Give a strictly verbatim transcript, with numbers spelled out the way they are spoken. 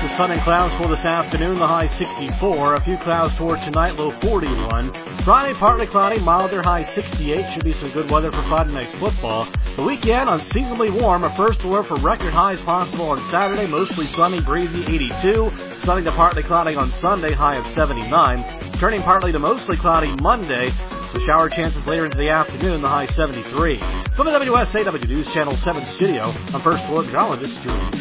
to sun and clouds for this afternoon, the high sixty-four. A few clouds toward tonight, low forty-one. Friday, partly cloudy, milder, high sixty-eight. Should be some good weather for Friday night football. The weekend, unseasonably warm. A first alert for record highs possible on Saturday. Mostly sunny, breezy, eighty-two. Sunny to partly cloudy on Sunday, high of seventy-nine. Turning partly to mostly cloudy Monday. So shower chances later into the afternoon, the high seventy-three. From the W S A W News Channel seven studio, I'm First Alert Meteorologist Julian